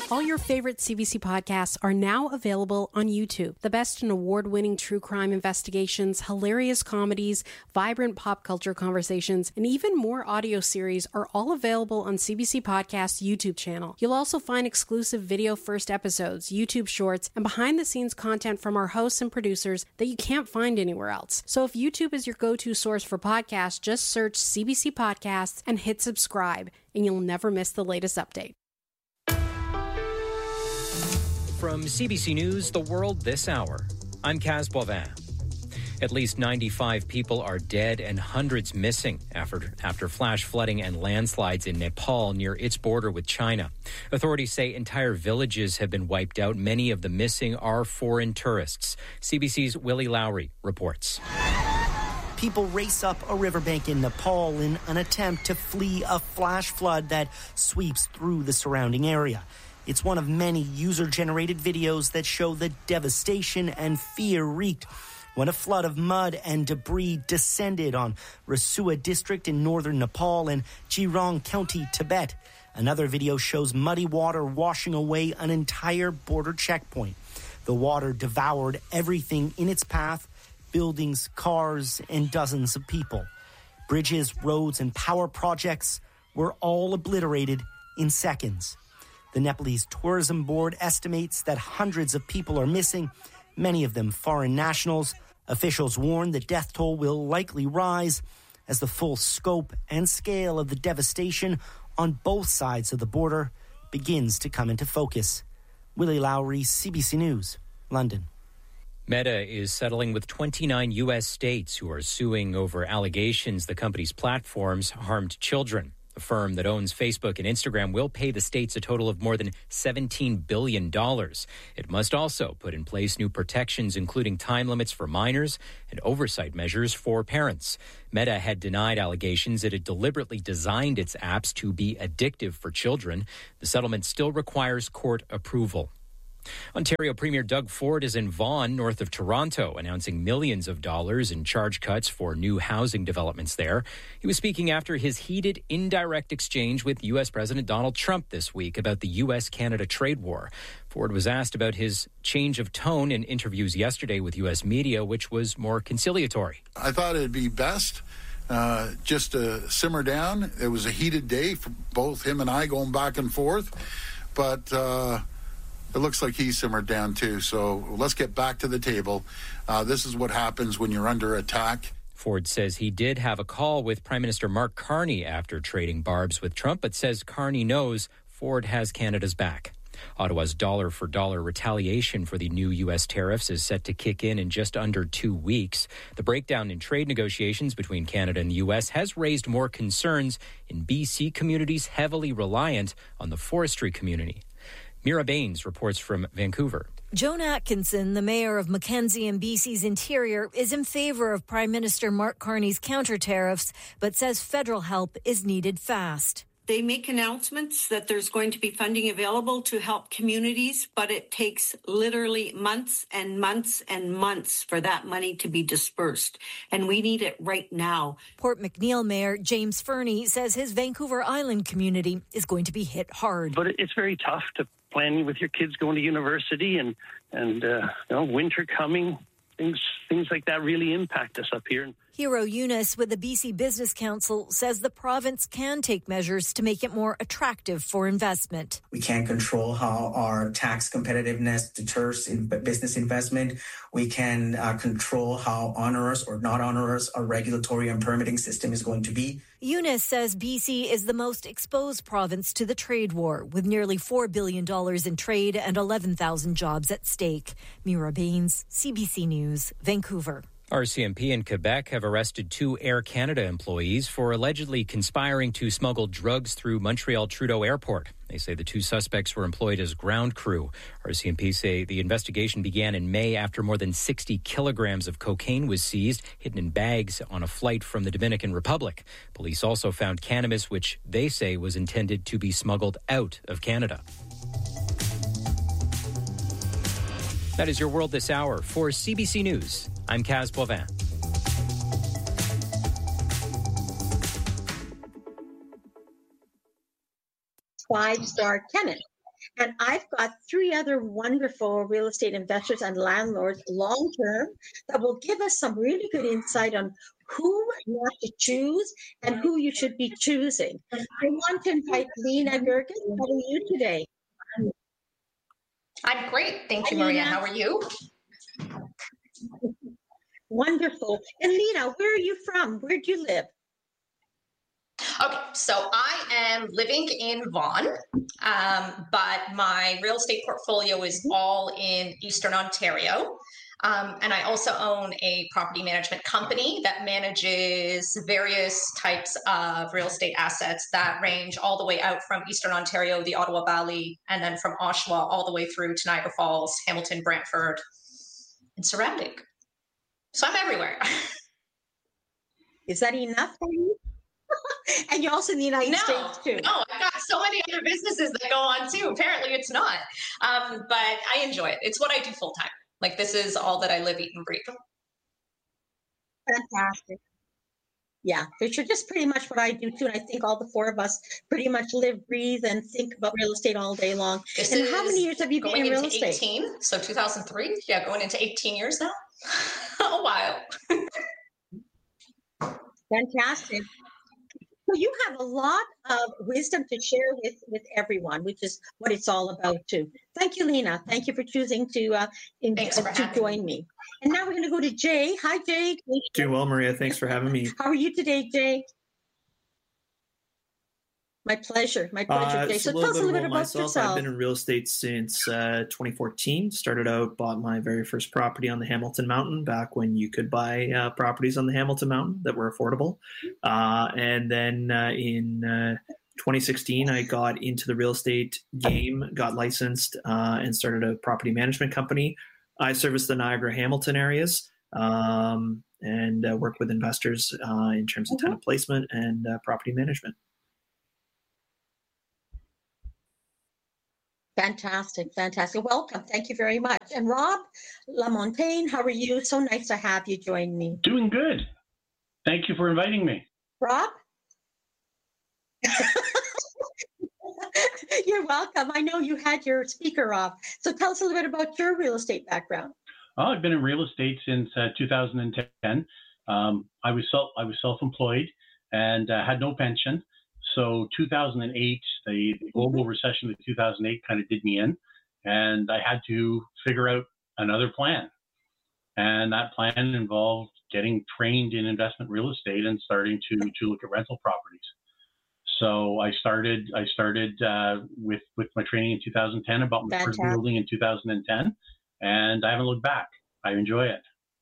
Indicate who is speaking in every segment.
Speaker 1: All your favorite CBC podcasts are now available on YouTube. The best in award-winning true crime investigations, hilarious comedies, vibrant pop culture conversations, and even more audio series are all available on CBC Podcast's YouTube channel. You'll also find exclusive video-first episodes, YouTube shorts, and behind-the-scenes content from our hosts and producers that you can't find anywhere else. So if YouTube is your go-to source for podcasts, just search CBC Podcasts and hit subscribe, and you'll never miss the latest update.
Speaker 2: From CBC News, The World This Hour, I'm Kaz Boivin. At least 95 people are dead and hundreds missing after flash flooding and landslides in Nepal near its border with China. Authorities say entire villages have been wiped out. Many of the missing are foreign tourists. CBC's Willie Lowry reports.
Speaker 3: People race up a riverbank in Nepal in an attempt to flee a flash flood that sweeps through the surrounding area. It's one of many user-generated videos that show the devastation and fear wreaked when a flood of mud and debris descended on Rasua district in northern Nepal and Jirong County, Tibet. Another video shows muddy water washing away an entire border checkpoint. The water devoured everything in its path, buildings, cars, and dozens of people. Bridges, roads, and power projects were all obliterated in seconds. The Nepalese Tourism Board estimates that hundreds of people are missing, many of them foreign nationals. Officials warn the death toll will likely rise as the full scope and scale of the devastation on both sides of the border begins to come into focus. Willie Lowry, CBC News, London.
Speaker 2: Meta is settling with 29 U.S. states who are suing over allegations the company's platforms harmed children. The firm that owns Facebook and Instagram will pay the states a total of more than $17 billion. It must also put in place new protections, including time limits for minors and oversight measures for parents. Meta had denied allegations that it deliberately designed its apps to be addictive for children. The settlement still requires court approval. Ontario Premier Doug Ford is in Vaughan, north of Toronto, announcing millions of dollars in charge cuts for new housing developments there. He was speaking after his heated, indirect exchange with U.S. President Donald Trump this week about the U.S.-Canada trade war. Ford was asked about his change of tone in interviews yesterday with U.S. media, which was more conciliatory.
Speaker 4: I thought it'd be best just to simmer down. It was a heated day for both him and I going back and forth, but it looks like he simmered down too. So let's get back to the table. This is what happens when you're under attack.
Speaker 2: Ford says he did have a call with Prime Minister Mark Carney after trading barbs with Trump, but says Carney knows Ford has Canada's back. Ottawa's dollar-for-dollar retaliation for the new U.S. tariffs is set to kick in just under 2 weeks. The breakdown in trade negotiations between Canada and the U.S. has raised more concerns in BC communities heavily reliant on the forestry community. Mira Baines reports from Vancouver.
Speaker 5: Joan Atkinson, the mayor of Mackenzie and BC's Interior, is in favour of Prime Minister Mark Carney's counter-tariffs, but says federal help is needed fast.
Speaker 6: They make announcements that there's going to be funding available to help communities, but it takes literally months and months and months for that money to be dispersed. And we need it right now.
Speaker 5: Port McNeill Mayor James Fernie says his Vancouver Island community is going to be hit hard.
Speaker 7: But it's very tough to plan with your kids going to university and winter coming. Things like that really impact us up here.
Speaker 5: Hero Eunice with the BC Business Council says the province can take measures to make it more attractive for investment.
Speaker 8: We can't control how our tax competitiveness deters business investment. We can control how onerous or not onerous our regulatory and permitting system is going to be.
Speaker 5: Eunice says BC is the most exposed province to the trade war, with nearly $4 billion in trade and 11,000 jobs at stake. Mira Baines, CBC News, Vancouver.
Speaker 2: RCMP in Quebec have arrested 2 Air Canada employees for allegedly conspiring to smuggle drugs through Montreal Trudeau Airport. They say the 2 suspects were employed as ground crew. RCMP say the investigation began in May after more than 60 kilograms of cocaine was seized, hidden in bags on a flight from the Dominican Republic. Police also found cannabis, which they say was intended to be smuggled out of Canada. That is your World This Hour. For CBC News, I'm Kaz Boivin.
Speaker 9: Five-star tenant. And I've got 3 other wonderful real estate investors and landlords long-term that will give us some really good insight on who not to choose and who you should be choosing. I want to invite Lena Gerges. How are you today?
Speaker 10: I'm great. Thank you, Maria. How are you?
Speaker 9: Wonderful. And Lena, where are you from? Where do you live?
Speaker 10: Okay, so I am living in Vaughan, but my real estate portfolio is all in Eastern Ontario. And I also own a property management company that manages various types of real estate assets that range all the way out from Eastern Ontario, the Ottawa Valley, and then from Oshawa all the way through to Niagara Falls, Hamilton, Brantford, and surrounding. So I'm everywhere.
Speaker 9: Is that enough for you? And you're also in the United States too.
Speaker 10: No, I've got so many other businesses that go on too. Apparently it's not. But I enjoy it. It's what I do full time. Like, this is all that I live, eat, and breathe.
Speaker 9: Fantastic. Yeah, for sure. Just pretty much what I do too. And I think all the 4 of us pretty much live, breathe, and think about real estate all day long. And how many years have you been in real estate?
Speaker 10: 18, so 2003. Yeah, going into 18 years now. A while.
Speaker 9: Fantastic. So you have a lot of wisdom to share with everyone, which is what it's all about too. Thank you, Lena. Thank you for choosing to join me. And now we're going to go to Jay. Hi, Jay.
Speaker 11: Doing well, Maria. Thanks for having me.
Speaker 9: How are you today, Jay? My pleasure. My pleasure, Jay. So tell us a little bit about yourself.
Speaker 11: I've been in real estate since 2014. Started out, bought my very first property on the Hamilton Mountain back when you could buy properties on the Hamilton Mountain that were affordable. And then in 2016, I got into the real estate game, got licensed, and started a property management company. I service the Niagara Hamilton areas and work with investors in terms of tenant placement and property management.
Speaker 9: Fantastic, fantastic. Welcome. Thank you very much. And Rob Lamontagne, how are you? So nice to have you join me.
Speaker 12: Doing good. Thank you for inviting me.
Speaker 9: Rob? You're welcome. I know you had your speaker off. So tell us a little bit about your real estate background.
Speaker 12: Well, I've been in real estate since 2010. I was self-employed and had no pension. So 2008, the global recession of 2008 kind of did me in, and I had to figure out another plan. And that plan involved getting trained in investment real estate and starting to look at rental properties. So I started with my training in 2010, about my first building in 2010, and I haven't looked back. I enjoy it.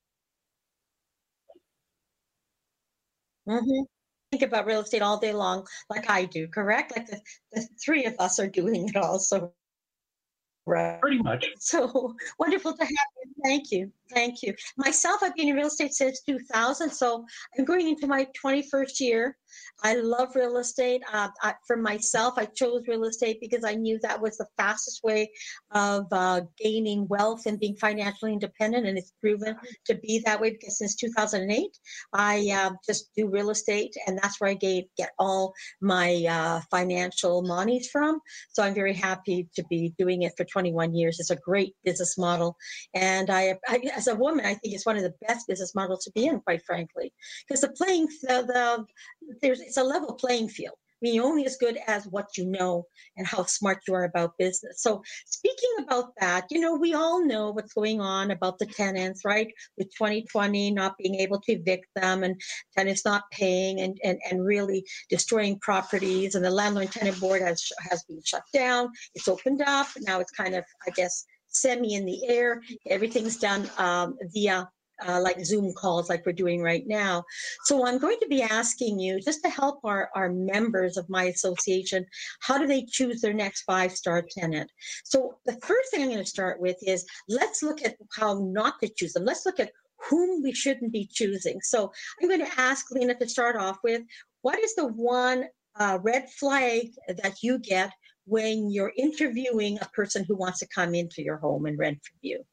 Speaker 9: Mm-hmm. Think about real estate all day long, like I do, correct? Like the 3 of us are doing it also. Right.
Speaker 12: Pretty much.
Speaker 9: So wonderful to have you. Thank you. Thank you. Myself, I've been in real estate since 2000. So I'm going into my 21st year. I love real estate. For myself, I chose real estate because I knew that was the fastest way of gaining wealth and being financially independent. And it's proven to be that way because since 2008, I just do real estate. And that's where I get all my financial monies from. So I'm very happy to be doing it for 21 years. It's a great business model. And I as a woman, I think it's one of the best business models to be in, quite frankly, because it's a level playing field. I mean, you're only as good as what you know and how smart you are about business. So speaking about that, we all know what's going on about the tenants, right? With 2020 not being able to evict them and tenants not paying and really destroying properties. And the landlord tenant board has been shut down. It's opened up. Now it's kind of, I guess, semi in the air. Everything's done via like Zoom calls like we're doing right now. So I'm going to be asking you just to help our members of my association, how do they choose their next 5-star tenant? So the first thing I'm going to start with is let's look at how not to choose them. Let's look at whom we shouldn't be choosing. So I'm going to ask Lena to start off with, what is the one red flag that you get when you're interviewing a person who wants to come into your home and rent from you?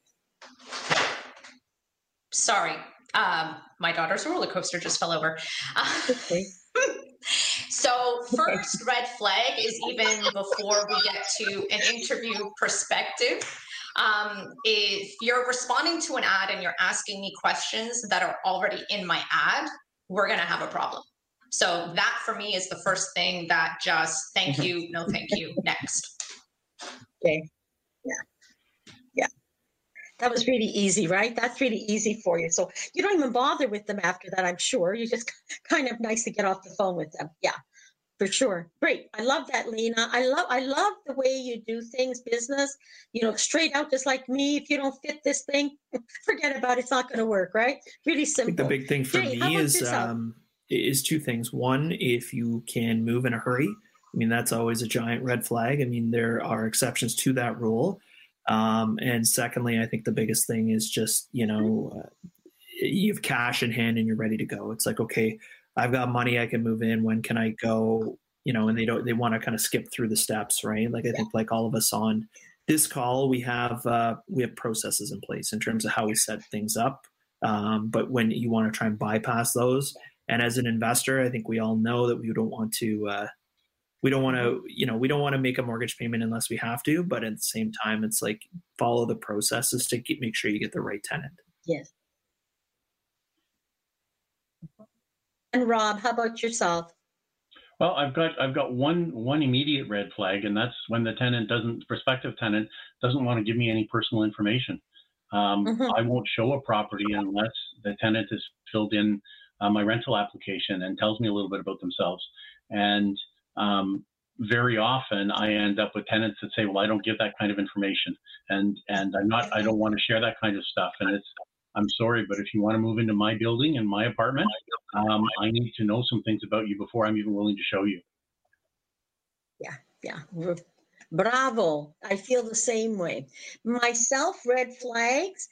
Speaker 10: Sorry, my daughter's roller coaster just fell over.
Speaker 9: Okay.
Speaker 10: So first red flag is even before we get to an interview perspective. If you're responding to an ad and you're asking me questions that are already in my ad, we're going to have a problem. So that for me is the first thing that just thank you, no thank you, next.
Speaker 9: Okay. Yeah. That was really easy, right? That's really easy for you. So you don't even bother with them after that, I'm sure. You just kind of nice to get off the phone with them. Yeah, for sure. Great. I love that, Lena. I love the way you do things, business, straight out, just like me. If you don't fit this thing, forget about it. It's not going to work, right? Really simple.
Speaker 11: I think the big thing for me is two things. One, if you can move in a hurry, I mean, that's always a giant red flag. I mean, there are exceptions to that rule. And secondly, I think the biggest thing is just, you have cash in hand and you're ready to go. It's like, okay, I've got money, I can move in. When can I go? And they want to kind of skip through the steps, right? Like, I think like all of us on this call, we have processes in place in terms of how we set things up. But when you want to try and bypass those, and as an investor, I think we all know that we don't want to make a mortgage payment unless we have to, but at the same time, it's like follow the processes to make sure you get the right tenant.
Speaker 9: Yes. And Rob, how about yourself?
Speaker 12: Well, I've got one immediate red flag, and that's when the prospective tenant doesn't want to give me any personal information. I won't show a property unless the tenant has filled in my rental application and tells me a little bit about themselves. And very often I end up with tenants that say, well, I don't give that kind of information, and I don't want to share that kind of stuff. And I'm sorry, but if you want to move into my building and my apartment, I need to know some things about you before I'm even willing to show you.
Speaker 9: Yeah. Bravo. I feel the same way. Myself, red flags.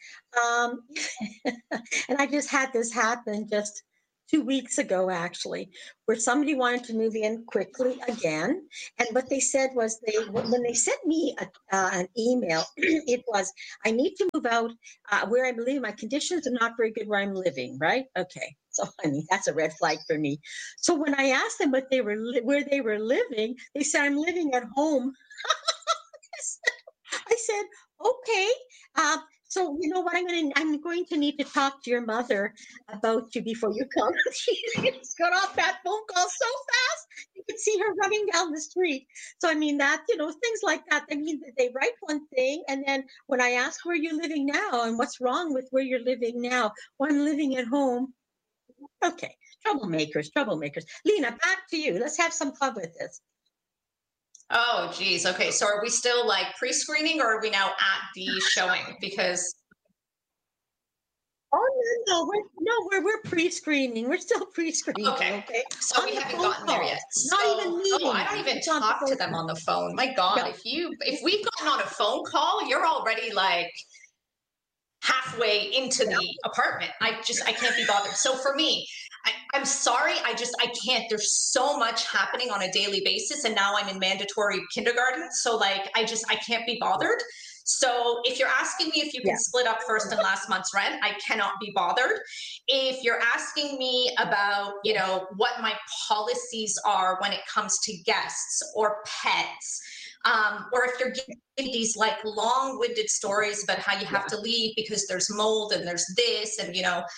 Speaker 9: And I just had this happen just 2 weeks ago, actually, where somebody wanted to move in quickly again. And what they said was when they sent me an email, it was, I need to move out where I'm living. My conditions are not very good where I'm living, right? Okay. So, I mean, that's a red flag for me. So when I asked them where they were living, they said, I'm living at home. I said, okay. So you know what? I'm going to need to talk to your mother about you before you come. She just got off that phone call so fast. You could see her running down the street. So I mean that, things like that. I mean, they write one thing, and then when I ask where you're living now and what's wrong with where you're living now, well, I'm living at home. Okay, troublemakers. Lena, back to you. Let's have some fun with this.
Speaker 10: Oh, geez. Okay. So are we still like pre-screening, or are we now at the showing? Because.
Speaker 9: Oh, we're pre-screening. We're still pre-screening.
Speaker 10: Okay. So we haven't gotten there yet.
Speaker 9: Not even meeting.
Speaker 10: I don't even talk to them on the phone. My God, no. If we've gotten on a phone call, you're already like halfway into the apartment. I can't be bothered. So for me, I'm sorry. I can't. There's so much happening on a daily basis. And now I'm in mandatory kindergarten. So like, I can't be bothered. So if you're asking me if you can split up first and last month's rent, I cannot be bothered. If you're asking me about, what my policies are when it comes to guests or pets, or if you're giving these like long-winded stories about how you have to leave because there's mold and there's this and,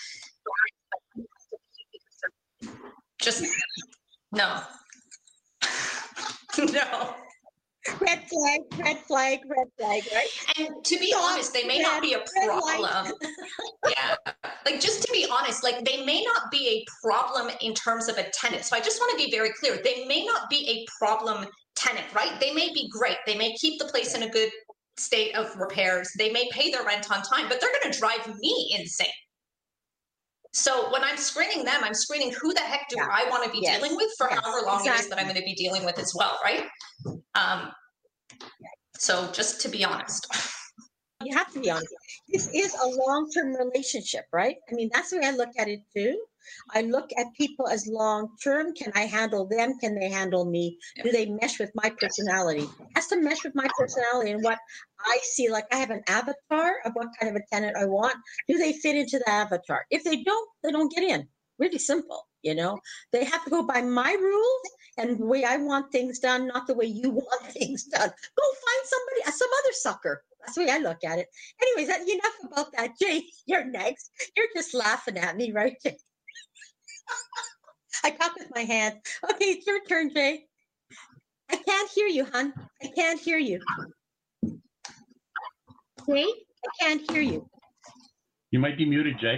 Speaker 10: just no. No.
Speaker 9: Red flag, right?
Speaker 10: And to be honest, they may not be a problem. Yeah. Like, just to be honest, like, they may not be a problem in terms of a tenant. So I just want to be very clear. They may not be a problem tenant, right? They may be great. They may keep the place in a good state of repairs. They may pay their rent on time, but they're going to drive me insane. So when I'm screening them, I'm screening who the heck do I want to be dealing with for however long it is that I'm going to be dealing with as well, right? So just to be honest.
Speaker 9: You have to be honest. This is a long-term relationship, right? I mean, that's the way I look at it too. I look at people as long-term. Can I handle them? Can they handle me? Do they mesh with my personality? It has to mesh with my personality and what I see. Like, I have an avatar of what kind of a tenant I want. Do they fit into the avatar? If they don't get in. Really simple, you know. They have to go by my rules and the way I want things done, not the way you want things done. Go find somebody, some other sucker. That's the way I look at it. Anyways, enough about that. Jay, you're next. You're just laughing at me, right, Jay? I talk with my hand. Okay, it's your turn, Jay. I can't hear you, hon. I can't hear you. Jay, I can't hear you.
Speaker 12: You might be muted, Jay.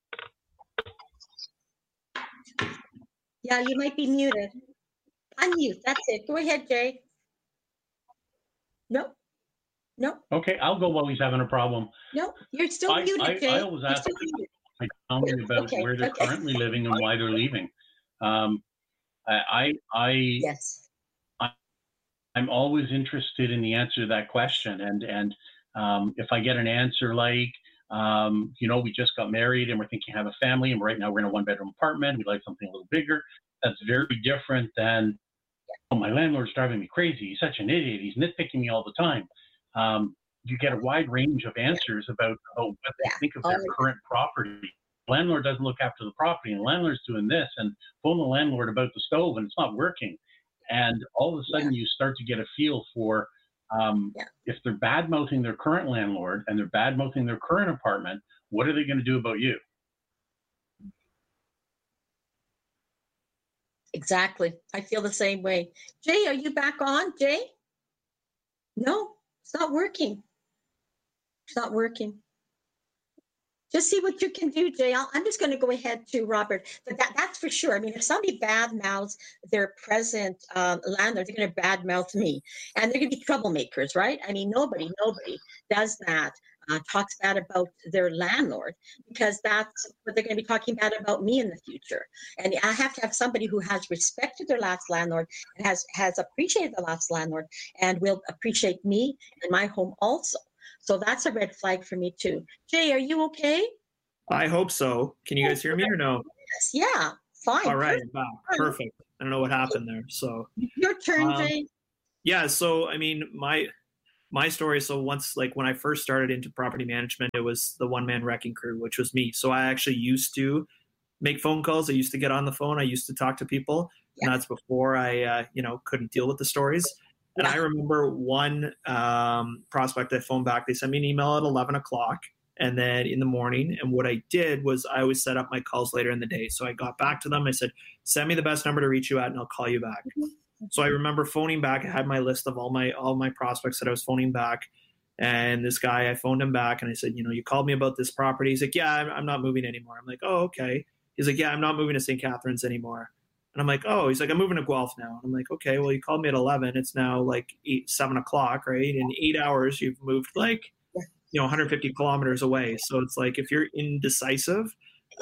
Speaker 9: Yeah, you might be muted. Unmute. That's it. Go ahead, Jay. No.
Speaker 12: Okay, I'll go while he's having a problem.
Speaker 9: No, you're still muted, Jay.
Speaker 12: I always ask my family about where they're currently living and why they're leaving.
Speaker 9: Yes.
Speaker 12: I'm always interested in the answer to that question, and if I get an answer like, we just got married and we're thinking of have a family, and right now we're in a 1-bedroom apartment, we'd like something a little bigger, that's very different than, oh, my landlord's driving me crazy, he's such an idiot, he's nitpicking me all the time. You get a wide range of answers about what they think of their current property. Landlord doesn't look after the property, and the landlord's doing this, and phone the landlord about the stove, and it's not working. And all of a sudden, you start to get a feel for if they're bad-mouthing their current landlord and they're bad-mouthing their current apartment, what are they going to do about you?
Speaker 9: Exactly. I feel the same way. Jay, are you back on, Jay? No, it's not working. It's not working. Just see what you can do, Jay. I'm just going to go ahead to Robert. That's for sure. I mean, if somebody badmouths their present landlord, they're going to badmouth me. And they're going to be troublemakers, right? I mean, nobody does that, talks bad about their landlord, because that's what they're going to be talking bad about me in the future. And I have to have somebody who has respected their last landlord and has appreciated the last landlord and will appreciate me and my home also. So that's a red flag for me too. Jay, are you okay?
Speaker 11: I hope so. Can you guys hear me or no?
Speaker 9: Yes, yeah, fine.
Speaker 11: All right, wow, perfect. I don't know what happened there. So
Speaker 9: your turn, Jay.
Speaker 11: Yeah, so I mean, my story. So once, like when I first started into property management, it was the one-man wrecking crew, which was me. So I actually used to make phone calls. I used to get on the phone. I used to talk to people, and that's before I, couldn't deal with the stories. And I remember one prospect that phoned back. They sent me an email at 11 o'clock and then in the morning. And what I did was I always set up my calls later in the day. So I got back to them. I said, send me the best number to reach you at and I'll call you back. So I remember phoning back. I had my list of all my prospects that I was phoning back. And this guy, I phoned him back and I said, you called me about this property. He's like, yeah, I'm not moving anymore. I'm like, oh, okay. He's like, yeah, I'm not moving to St. Catharines anymore. And I'm like, oh, he's like, I'm moving to Guelph now. And I'm like, okay, well, you called me at 11. It's now like 7 o'clock, right? In 8 hours, you've moved 150 kilometers away. So it's like, if you're indecisive,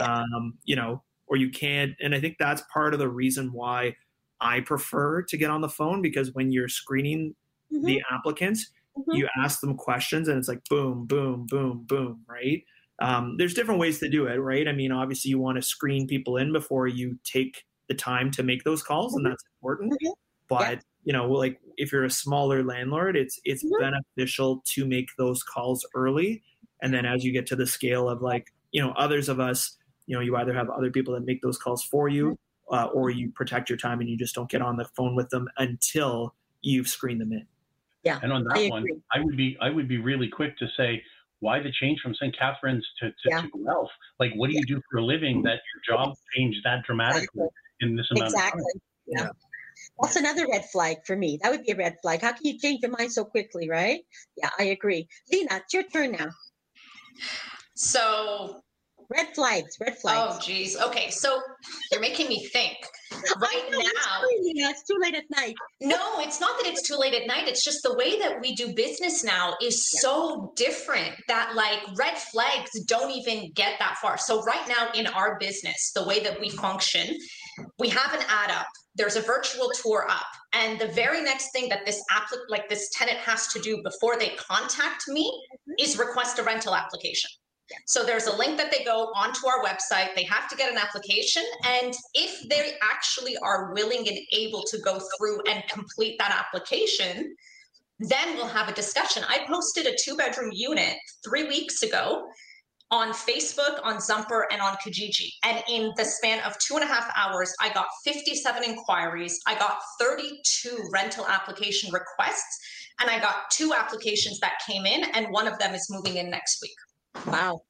Speaker 11: or you can't, and I think that's part of the reason why I prefer to get on the phone, because when you're screening the applicants, you ask them questions and it's like, boom, boom, boom, boom, right? There's different ways to do it, right? I mean, obviously you want to screen people in before you take the time to make those calls, and that's important. But if you're a smaller landlord, it's beneficial to make those calls early, and then as you get to the scale of others of us, you either have other people that make those calls for you, or you protect your time and you just don't get on the phone with them until you've screened them in.
Speaker 9: Yeah,
Speaker 12: and on that one, I would be really quick to say, why the change from St. Catharines to Guelph? Like, what do you do for a living that your job changed that dramatically in this amount of time?
Speaker 9: Yeah. That's another red flag for me. That would be a red flag. How can you change your mind so quickly, right? Yeah, I agree. Lena, it's your turn now.
Speaker 10: So
Speaker 9: red flags.
Speaker 10: Oh, geez. Okay, so you're making me think. Right now,
Speaker 9: it's too late at night.
Speaker 10: No, it's not that it's too late at night. It's just the way that we do business now is so different that red flags don't even get that far. So right now in our business, the way that we function, we have an ad up. There's a virtual tour up. And the very next thing that this tenant has to do before they contact me is request a rental application. So there's a link that they go onto our website. They have to get an application. And if they actually are willing and able to go through and complete that application, then we'll have a discussion. I posted a 2-bedroom unit 3 weeks ago. on Facebook, on Zumper, and on Kijiji. And in the span of 2.5 hours, I got 57 inquiries. I got 32 rental application requests, and I got 2 applications that came in, and one of them is moving in next week.
Speaker 9: Wow.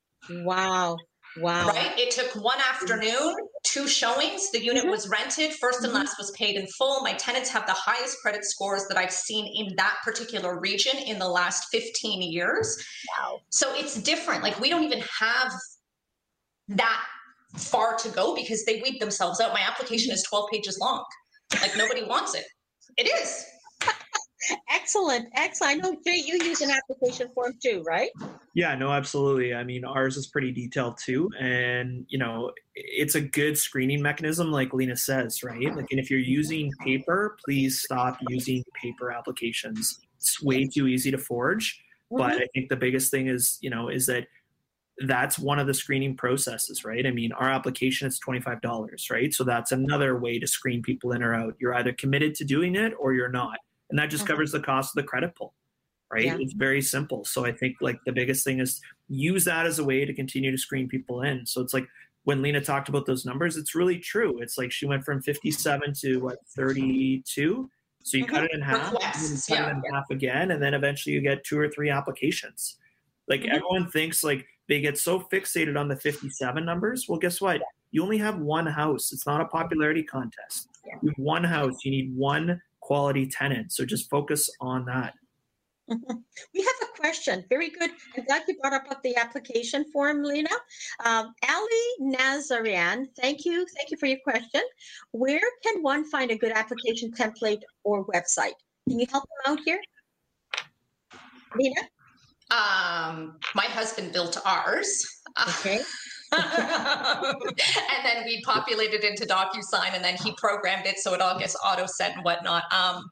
Speaker 10: Right? It took one afternoon, 2 showings. The unit was rented. First and last was paid in full. My tenants have the highest credit scores that I've seen in that particular region in the last 15 years.
Speaker 9: Wow.
Speaker 10: So it's different. Like, we don't even have that far to go because they weed themselves out. My application is 12 pages long. Like, nobody wants it. It is.
Speaker 9: Excellent. I know, Jay, you use an application form too, right?
Speaker 11: Yeah, no, absolutely. I mean, ours is pretty detailed too. And, it's a good screening mechanism, like Lena says, right? Like, and if you're using paper, please stop using paper applications. It's way too easy to forge. But I think the biggest thing is, is that that's one of the screening processes, right? I mean, our application is $25, right? So that's another way to screen people in or out. You're either committed to doing it or you're not. And that just covers the cost of the credit pull, right? Yeah. It's very simple. So I think like the biggest thing is use that as a way to continue to screen people in. So it's like when Lena talked about those numbers, it's really true. It's like she went from 57 to 32. So you cut it in half, and cut it in half again, and then eventually you get 2 or 3 applications. Like everyone thinks like they get so fixated on the 57 numbers. Well, guess what? You only have one house. It's not a popularity contest. You have one house. You need one quality tenant. So just focus on that.
Speaker 9: We have a question. Very good. I'm glad you brought up the application form, Lena. Ali Nazarian, thank you. Thank you for your question. Where can one find a good application template or website? Can you help them out here? Lena?
Speaker 10: My husband built ours.
Speaker 9: Okay.
Speaker 10: And then we populated into DocuSign, and then he programmed it so it all gets auto set and whatnot.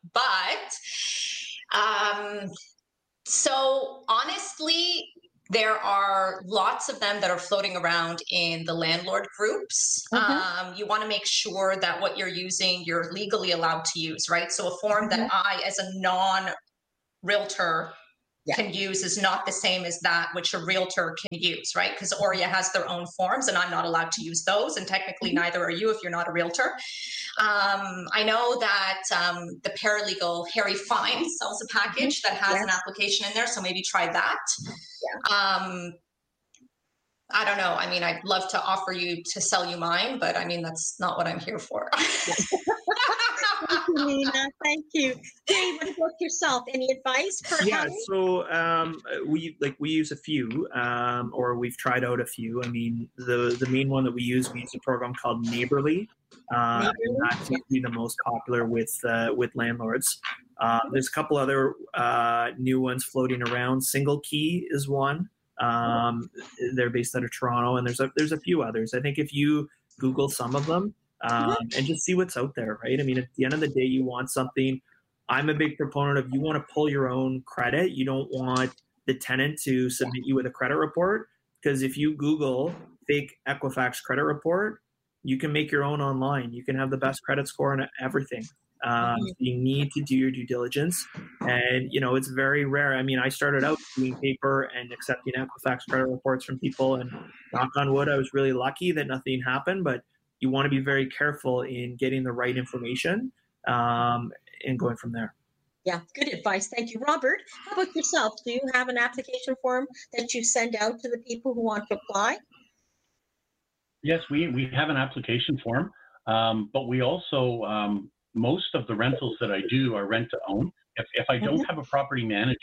Speaker 10: So honestly, there are lots of them that are floating around in the landlord groups. You want to make sure that what you're using, you're legally allowed to use, right? So a form that I, as a non-realtor, can use is not the same as that which a realtor can use, right? Because OREA has their own forms and I'm not allowed to use those. And technically neither are you if you're not a realtor. I know that the paralegal Harry Fine sells a package that has an application in there. So maybe try that. I don't know. I mean, I'd love to offer you to sell you mine, but I mean, that's not what I'm here for.
Speaker 9: Thank you, Lena. Thank you. Jay, what about yourself? Any advice for
Speaker 11: so we use a few, or we've tried out a few. I mean, the main one that we use a program called Neighborly. And that's usually the most popular with landlords. There's a couple other new ones floating around. Single Key is one. They're based out of Toronto, and there's a few others. I think if you Google some of them, and just see what's out there, right? I mean, at the end of the day, you want something. I'm a big proponent of you want to pull your own credit. You don't want the tenant to submit you with a credit report, because if you Google fake Equifax credit report, you can make your own online. You can have the best credit score and everything. You need to do your due diligence, and it's very rare. I mean, I started out doing paper and accepting Equifax credit reports from people, and knock on wood, I was really lucky that nothing happened. But you want to be very careful in getting the right information and going from there.
Speaker 9: Yeah, good advice. Thank you, Robert. How about yourself? Do you have an application form that you send out to the people who want to apply?
Speaker 12: Yes, we have an application form, but we also most of the rentals that I do are rent to own. If I don't have a property manager,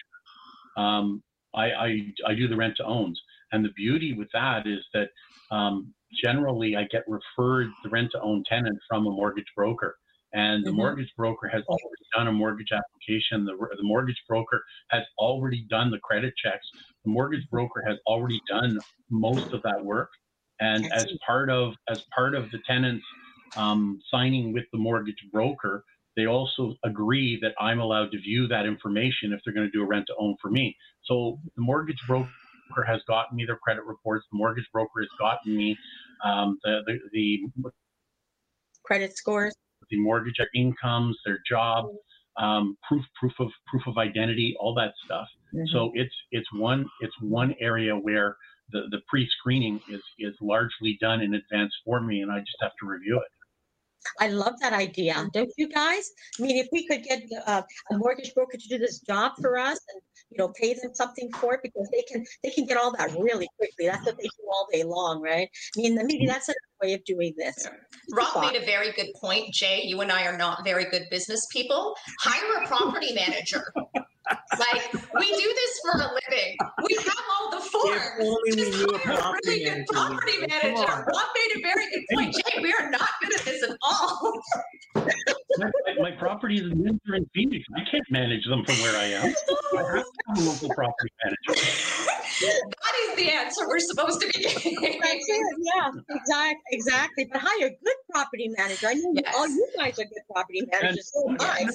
Speaker 12: I do the rent to owns. And the beauty with that is that generally I get referred the rent to own tenant from a mortgage broker. And the mortgage broker has already done a mortgage application. The mortgage broker has already done the credit checks. The mortgage broker has already done most of that work. And as part of the tenants signing with the mortgage broker, they also agree that I'm allowed to view that information if they're going to do a rent to own for me. So the mortgage broker has gotten me their credit reports. The mortgage broker has gotten me the
Speaker 9: credit scores,
Speaker 12: the mortgage incomes, their job, proof of identity, all that stuff. So it's one area where the pre-screening is largely done in advance for me, and I just have to review it.
Speaker 9: I love that idea. Don't you guys? I mean, if we could get a mortgage broker to do this job for us and, pay them something for it, because they can get all that really quickly. That's what they do all day long, right? I mean, maybe that's another way of doing this.
Speaker 10: Yeah. Rob made a very good point. Jay, you and I are not very good business people. Hire a property manager. Like, we do this for a living. We have all the forms.
Speaker 11: If only we
Speaker 10: Just
Speaker 11: knew a
Speaker 10: hire a really good property manager. Rob made a very good point. Jay, we are not good at this at all.
Speaker 12: My property is in Windsor and Phoenix. I can't manage them from where I am. I have to have a local property manager.
Speaker 10: That is the answer we're supposed to be getting.
Speaker 9: That's it. Yeah, exactly. But hire a good property manager. I know all you guys are good property managers. So am I.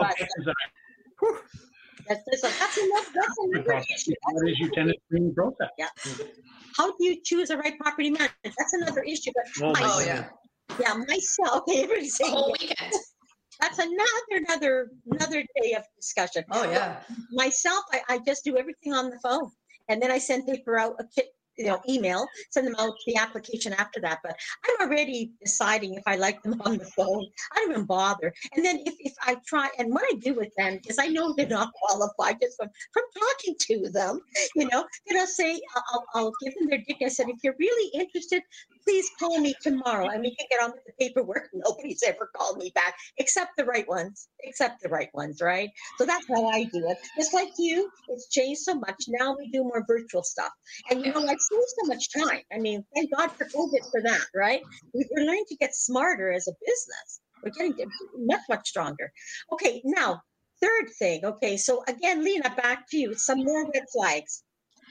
Speaker 9: That's another issue.
Speaker 12: What is your tenant screening process?
Speaker 9: Yeah. How do you choose the right property manager? That's another issue. But myself. Okay, everybody's saying
Speaker 10: whole weekend.
Speaker 9: That's another day of discussion.
Speaker 10: Oh yeah.
Speaker 9: Myself, I just do everything on the phone, and then I send paper out a kit. Email, send them out the application after that. But I'm already deciding if I like them on the phone. I don't even bother. And then if I try, and what I do with them is I know they're not qualified just from talking to them, then I'll say, I'll give them their details. I said, if you're really interested, please call me tomorrow and we can get on with the paperwork. Nobody's ever called me back except the right ones, right? So that's how I do it. Just like you, it's changed so much. Now we do more virtual stuff. And I've saved so much time. I mean, thank God for COVID for that, right? We're learning to get smarter as a business. We're getting much stronger. Okay, now, third thing. Okay, so again, Lena, back to you. Some more red flags.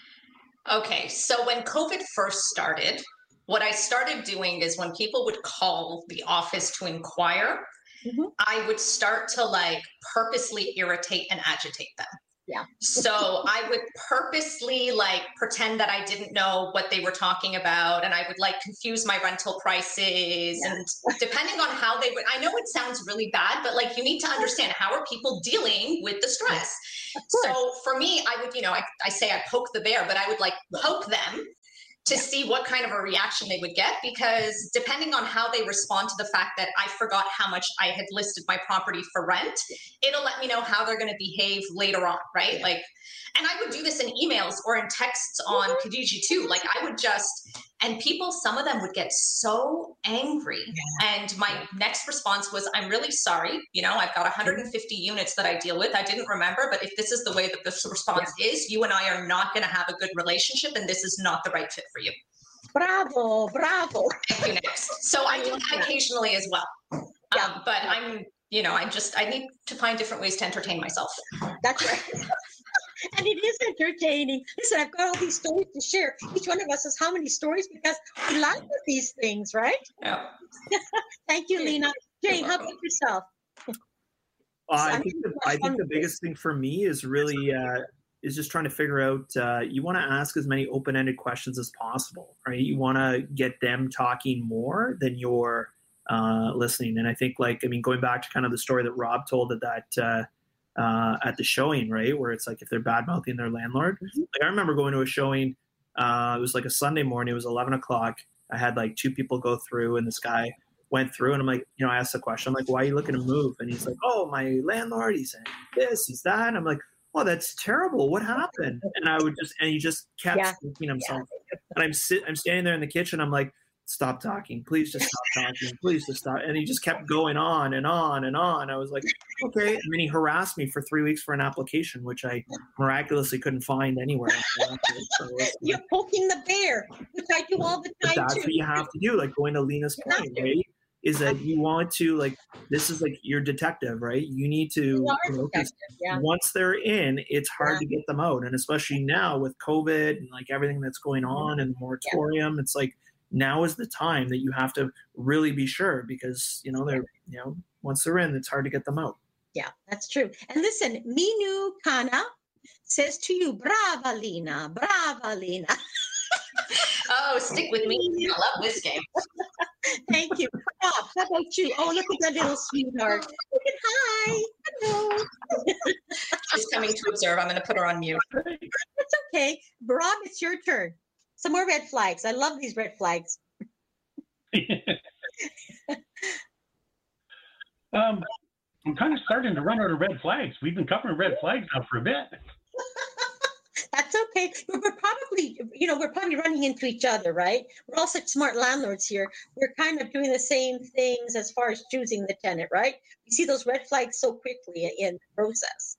Speaker 10: Okay, so when COVID first started, what I started doing is when people would call the office to inquire, I would start to purposely irritate and agitate them.
Speaker 9: Yeah.
Speaker 10: So I would purposely pretend that I didn't know what they were talking about, and I would confuse my rental prices, and depending on how they would, I know it sounds really bad, but you need to understand, how are people dealing with the stress? So for me, I would, I say I poke the bear, but I would poke them to see what kind of a reaction they would get, because depending on how they respond to the fact that I forgot how much I had listed my property for rent, it'll let me know how they're going to behave later on, right? And I would do this in emails or in texts on Kijiji too. I would and people, some of them would get so angry. And my next response was, I'm really sorry. I've got 150 units that I deal with. I didn't remember, but if this is the way that this response is, you and I are not going to have a good relationship, and this is not the right fit for you.
Speaker 9: Bravo.
Speaker 10: Thank you, next. So I do that occasionally as well. But I'm, I need to find different ways to entertain myself.
Speaker 9: That's right. And it is entertaining. Listen, I've got all these stories to share. Each one of us has how many stories, because we laugh at these things, right?
Speaker 10: Yeah.
Speaker 9: Thank you, Lena. Jane, how about yourself?
Speaker 11: I think the biggest thing for me is really is just trying to figure out, you want to ask as many open-ended questions as possible, right? You want to get them talking more than you're listening. And I think going back to kind of the story that Rob told at the showing, right, where it's if they're bad mouthing their landlord. I remember going to a showing. It was a Sunday morning. It was 11 o'clock. I had 2 people go through, and this guy went through, and I'm I asked the question, I'm why are you looking to move? And he's oh, my landlord, he's saying this, he's that. And I'm oh, that's terrible. What happened? And he just kept speaking himself. And I'm standing there in the kitchen. I'm stop talking. Please just stop talking. Please just stop. And he just kept going on and on and on. I was okay. And then he harassed me for 3 weeks for an application, which I miraculously couldn't find anywhere.
Speaker 9: You're poking the bear, which I do all the time.
Speaker 11: But that's what you have to do. Going to Lena's point, right? Is that you want to this is your detective, right? You need to, once they're in, it's hard to get them out. And especially now with COVID and everything that's going on and the moratorium, it's now is the time that you have to really be sure, because they're once they're in, it's hard to get them out.
Speaker 9: Yeah, that's true. And listen, Minu Kana says to you, brava Lena.
Speaker 10: Oh, stick with me. I love this game.
Speaker 9: Thank you. Rob, how about you? Oh, look at that little sweetheart. Look at hi. Hello.
Speaker 10: Just coming to observe. I'm going to put her on mute.
Speaker 9: It's okay. Rob, it's your turn. Some more red flags. I love these red flags.
Speaker 12: I'm kind of starting to run out of red flags. We've been covering red flags now for a bit.
Speaker 9: That's okay. We're probably running into each other, right? We're all such smart landlords here. We're kind of doing the same things as far as choosing the tenant, right? We see those red flags so quickly in the process.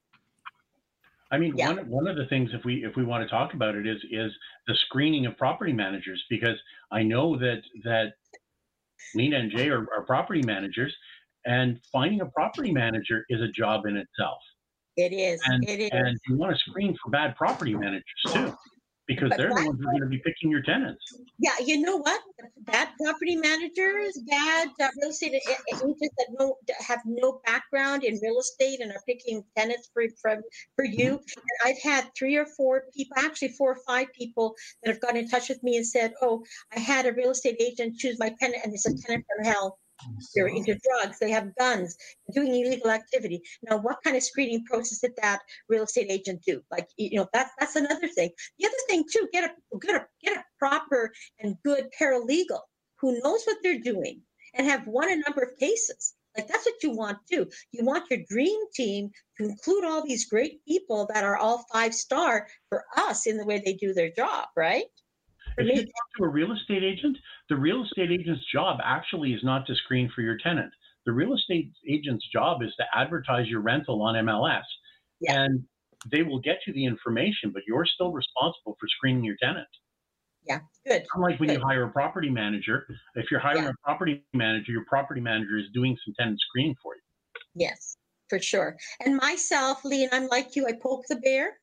Speaker 12: I mean, one of the things, if we want to talk about it, is the screening of property managers, because I know that Lena and Jay are property managers, and finding a property manager is a job in itself.
Speaker 9: It is.
Speaker 12: And
Speaker 9: It is.
Speaker 12: you want to screen for bad property managers too, because they're the ones who are going to be picking your tenants.
Speaker 9: Yeah, you know what? Bad property managers, bad real estate agents that have no background in real estate and are picking tenants for you. And I've had 3 or 4 people, actually 4 or 5 people, that have got in touch with me and said, "Oh, I had a real estate agent choose my tenant, and it's a tenant from hell. They're into drugs, they have guns, doing illegal activity." Now, what kind of screening process did that real estate agent do? Like, that's another thing. The other thing too, get a proper and good paralegal who knows what they're doing and have won a number of cases. Like, that's what you want too. You want your dream team to include all these great people that are all 5-star for us in the way they do their job, right?
Speaker 12: If you talk to a real estate agent, the real estate agent's job actually is not to screen for your tenant. The real estate agent's job is to advertise your rental on MLS. Yeah. And they will get you the information, but you're still responsible for screening your tenant.
Speaker 9: Yeah, good.
Speaker 12: Unlike when you hire a property manager, if you're hiring a property manager, your property manager is doing some tenant screening for you.
Speaker 9: Yes, for sure. And myself, Lee, and I'm like you, I poke the bear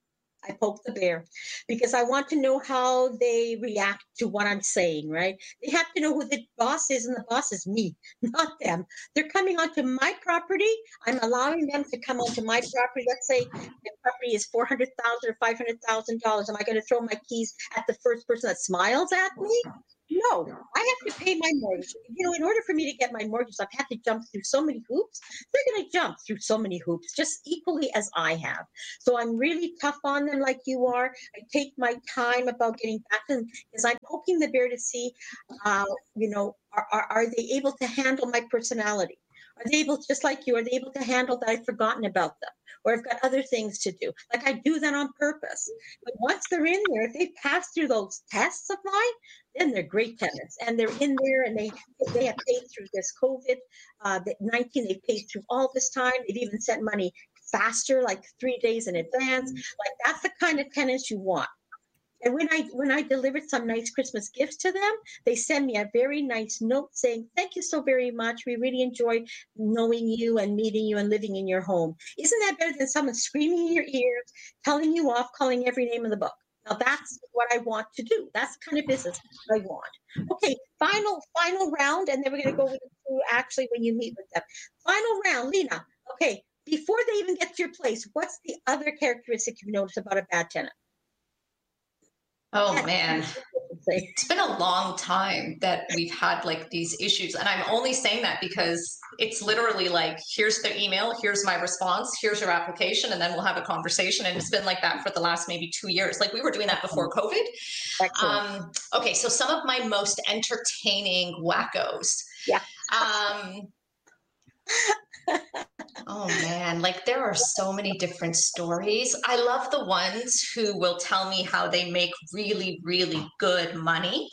Speaker 9: because I want to know how they react to what I'm saying, right? They have to know who the boss is, and the boss is me, not them. They're coming onto my property. I'm allowing them to come onto my property. Let's say the property is $400,000 or $500,000. Am I going to throw my keys at the first person that smiles at me? No, I have to pay my mortgage. In order for me to get my mortgage, I've had to jump through so many hoops. They're going to jump through so many hoops, just equally as I have. So I'm really tough on them like you are. I take my time about getting back to them because I'm poking the bear to see, are they able to handle my personality? Are they able, just like you, are they able to handle that I've forgotten about them? Or I've got other things to do. Like, I do that on purpose. But once they're in there, if they pass through those tests of mine, then they're great tenants. And they're in there, and they have paid through this COVID-19. They've paid through all this time. They've even sent money faster, like 3 days in advance. Like, that's the kind of tenants you want. And when I delivered some nice Christmas gifts to them, they send me a very nice note saying, "Thank you so very much. We really enjoy knowing you and meeting you and living in your home." Isn't that better than someone screaming in your ears, telling you off, calling every name in the book? Now, that's what I want to do. That's the kind of business I want. Okay, final round, and then we're going to go through actually when you meet with them. Final round, Lena. Okay, before they even get to your place, what's the other characteristic you've noticed about a bad tenant?
Speaker 10: Oh man, it's been a long time that we've had like these issues. And I'm only saying that because it's literally like, here's the email, here's my response, here's your application, and then we'll have a conversation. And it's been like that for the last maybe 2 years. Like, we were doing that before COVID. Okay, so some of my most entertaining wackos.
Speaker 9: Yeah.
Speaker 10: Oh man, like, there are so many different stories. I love the ones who will tell me how they make really, really good money.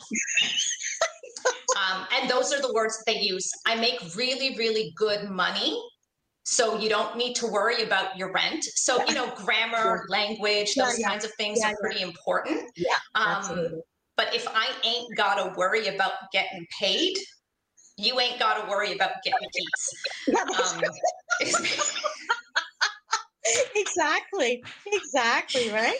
Speaker 10: And those are the words that they use. I make really, really good money, so you don't need to worry about your rent. So, grammar, language, those kinds of things are pretty important.
Speaker 9: Yeah,
Speaker 10: but if I ain't got to worry about getting paid, you ain't got to worry about getting keys.
Speaker 9: Exactly, right?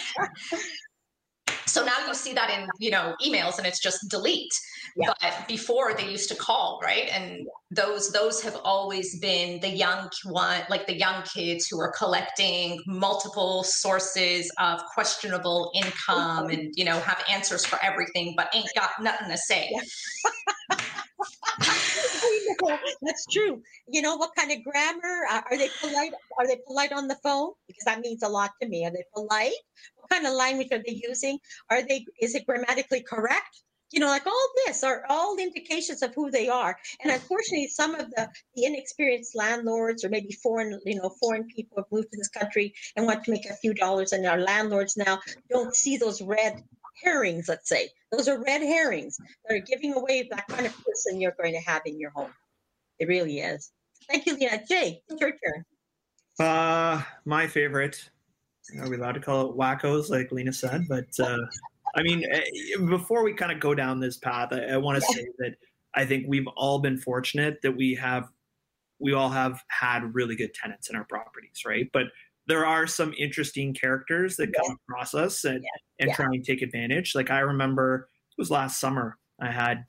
Speaker 10: So now you see that in, emails, and it's just delete. Yeah. But before, they used to call, right? And those have always been the young one, like the young kids who are collecting multiple sources of questionable income and, have answers for everything, but ain't got nothing to say.
Speaker 9: So that's true. You know, what kind of grammar? Are they polite? Are they polite on the phone? Because that means a lot to me. Are they polite? What kind of language are they using? Is it grammatically correct? You know, like all this are all indications of who they are. And unfortunately, some of the inexperienced landlords or maybe foreign people have moved to this country and want to make a few dollars, and our landlords now don't see those red herrings, let's say. Those are red herrings that are giving away that kind of person you're going to have in your home. It really is. Thank you, Lena. Jay, it's your turn.
Speaker 11: My favorite, are we allowed to call it wackos like Lena said? But I mean, before we kind of go down this path, I want to say that I think we've all been fortunate that we all have had really good tenants in our properties, right? But there are some interesting characters that come across us and try and take advantage. Like I remember it was last summer, I had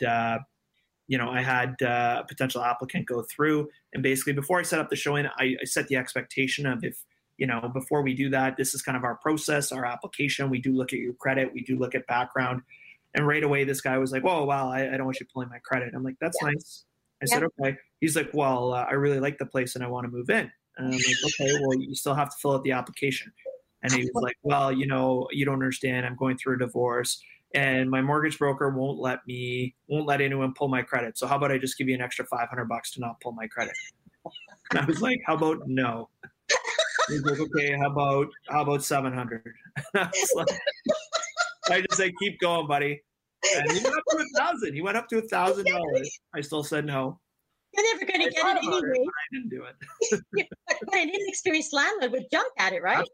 Speaker 11: a potential applicant go through, and basically before I set up the showing, I set the expectation of, if, you know, before we do that, this is kind of our process, our application. We do look at your credit. We do look at background. And right away, this guy was like, whoa, wow, I don't want you pulling my credit. I'm like, that's nice. I said, okay. He's like, well, I really like the place and I want to move in. And I'm like, okay, well, you still have to fill out the application. And he was like, well, you know, you don't understand. I'm going through a divorce and my mortgage broker won't let anyone pull my credit. So how about I just give you an extra $500 to not pull my credit? And I was like, how about no? He's like, okay, how about 700? I just said, keep going, buddy. And he went up to $1,000. He went up to $1,000. I still said no.
Speaker 9: You're never going to get it anyway.
Speaker 11: I didn't do it.
Speaker 9: But an inexperienced landlord would jump at it, right?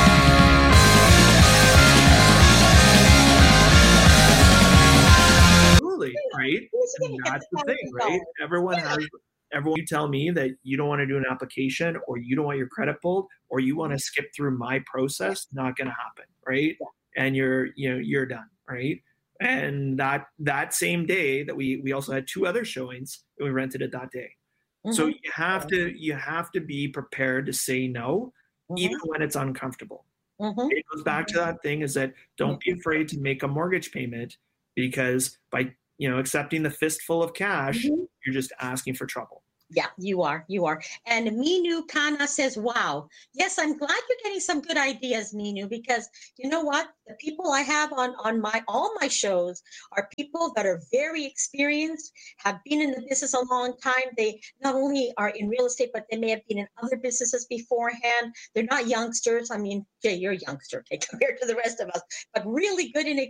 Speaker 11: Absolutely, right? And that's the thing, right? Everyone, you tell me that you don't want to do an application or you don't want your credit pulled or you want to skip through my process, not going to happen, right? And you're done, right? And that same day that we also had 2 other showings and we rented it that day. Mm-hmm. So you have to be prepared to say no, even when it's uncomfortable. Mm-hmm. It goes back to that thing, is that don't be afraid to make a mortgage payment, because by accepting the fistful of cash, you're just asking for trouble.
Speaker 9: Yeah, you are. And Minu Kana says, wow. Yes, I'm glad you're getting some good ideas, Minu, because you know what? The people I have on all my shows are people that are very experienced, have been in the business a long time. They not only are in real estate, but they may have been in other businesses beforehand. They're not youngsters. I mean, Jay, you're a youngster, okay, compared to the rest of us, but really good in